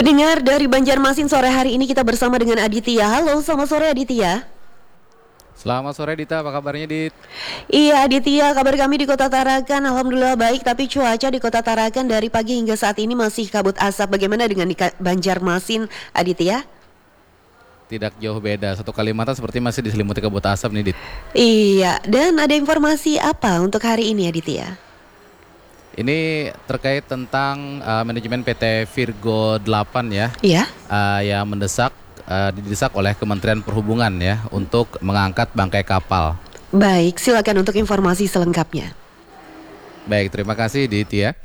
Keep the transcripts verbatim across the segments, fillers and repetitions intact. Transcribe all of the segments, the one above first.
Pendengar dari Banjarmasin, sore hari ini kita bersama dengan Aditya. Halo, selamat sore Aditya. Selamat sore Dita, apa kabarnya Dit? Iya Aditya, kabar kami di Kota Tarakan alhamdulillah baik, tapi cuaca di Kota Tarakan dari pagi hingga saat ini masih kabut asap. Bagaimana dengan di Banjarmasin, Aditya? Tidak jauh beda, satu Kalimantan seperti masih diselimuti kabut asap nih Dit. Iya, dan ada informasi apa untuk hari ini Aditya? Ini terkait tentang uh, manajemen P T Virgo delapan ya. Iya. Uh, yang mendesak, uh, didesak oleh Kementerian Perhubungan ya untuk mengangkat bangkai kapal. Baik, silakan untuk informasi selengkapnya. Baik, terima kasih Dit ya.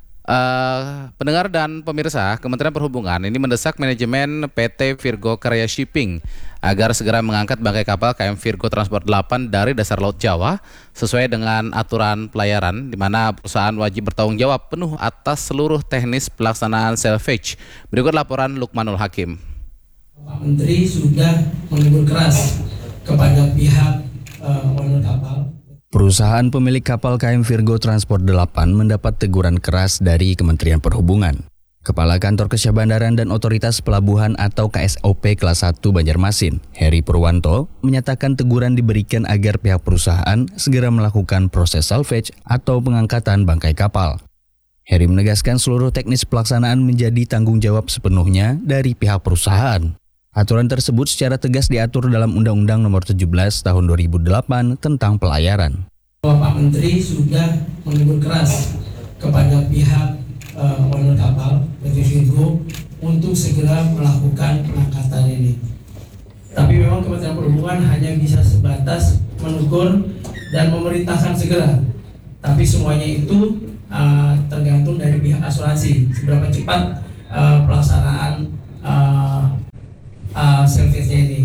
Uh, pendengar dan pemirsa, Kementerian Perhubungan ini mendesak manajemen P T Virgo Karya Shipping agar segera mengangkat bangkai kapal K M Virgo Transport delapan dari dasar Laut Jawa sesuai dengan aturan pelayaran, di mana perusahaan wajib bertanggung jawab penuh atas seluruh teknis pelaksanaan salvage. Berikut laporan Lukmanul Hakim. Pak Menteri sudah menegur keras kepada pihak uh, owner kapal. Perusahaan pemilik kapal K M Virgo Transport delapan mendapat teguran keras dari Kementerian Perhubungan. Kepala Kantor Kesyah Bandaran dan Otoritas Pelabuhan atau K S O P Kelas satu Banjarmasin, Heri Purwanto, menyatakan teguran diberikan agar pihak perusahaan segera melakukan proses salvage atau pengangkatan bangkai kapal. Heri menegaskan seluruh teknis pelaksanaan menjadi tanggung jawab sepenuhnya dari pihak perusahaan. Aturan tersebut secara tegas diatur dalam Undang-Undang Nomor tujuh belas Tahun dua ribu delapan tentang pelayaran. Pak Menteri sudah menegur keras kepada pihak uh, owner kapal P T Virgo untuk segera melakukan pengangkatan ini. Tapi memang Kementerian Perhubungan hanya bisa sebatas menegur dan memerintahkan segera. Tapi semuanya itu uh, tergantung dari pihak asuransi seberapa cepat uh, pelaksanaan uh, uh, service-nya ini.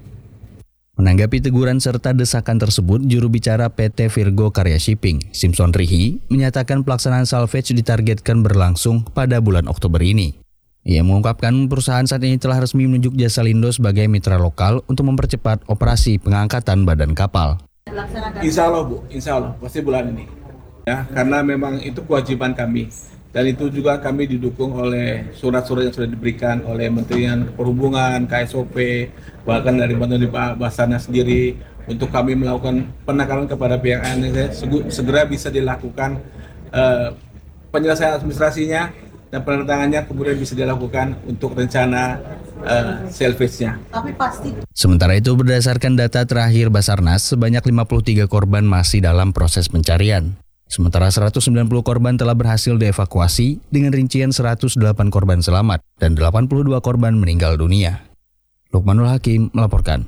Menanggapi teguran serta desakan tersebut, juru bicara P T Virgo Karya Shipping, Simpson Rihi, menyatakan pelaksanaan salvage ditargetkan berlangsung pada bulan Oktober ini. Ia mengungkapkan perusahaan saat ini telah resmi menunjuk Jasa Lindo sebagai mitra lokal untuk mempercepat operasi pengangkatan badan kapal. Insya Allah Bu, insya Allah pasti bulan ini. Ya, karena memang itu kewajiban kami. Dan itu juga kami didukung oleh surat-surat yang sudah diberikan oleh Kementerian Perhubungan, K S O P, bahkan dari bantuan Pak Basarnas sendiri untuk kami melakukan penekanan kepada pihak A N S segera bisa dilakukan uh, penyelesaian administrasinya dan penandatangannya kemudian bisa dilakukan untuk rencana uh, salvage-nya. Tapi pasti. Sementara itu berdasarkan data terakhir Basarnas, sebanyak lima puluh tiga korban masih dalam proses pencarian. Sementara seratus sembilan puluh korban telah berhasil dievakuasi dengan rincian seratus delapan korban selamat dan delapan puluh dua korban meninggal dunia. Lukmanul Hakim melaporkan.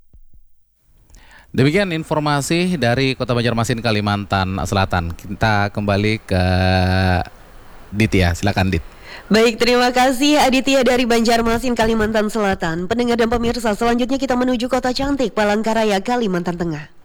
Demikian informasi dari Kota Banjarmasin, Kalimantan Selatan. Kita kembali ke Dit ya, silakan Dit. Baik, terima kasih Aditya dari Banjarmasin, Kalimantan Selatan. Pendengar dan pemirsa, selanjutnya kita menuju Kota Cantik, Palangkaraya, Kalimantan Tengah.